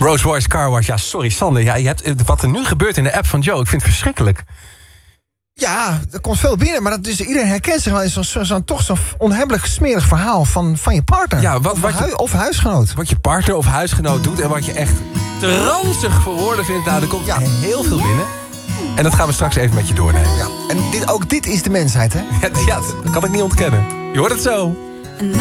Rose Royce Car Wash. Ja, sorry Sander. Ja, je hebt, wat er nu gebeurt in de app van Joe, ik vind het verschrikkelijk. Ja, er komt veel binnen, maar iedereen herkent zich wel in zo'n onhebbelijk smerig verhaal van je partner. Ja, of huisgenoot. Wat je partner of huisgenoot doet en wat je echt ranzig voor woorden vindt. Nou, er komt heel veel binnen. En dat gaan we straks even met je doornemen. Ja, en ook dit is de mensheid, hè? Ja, dat kan ik niet ontkennen. Je hoort het zo.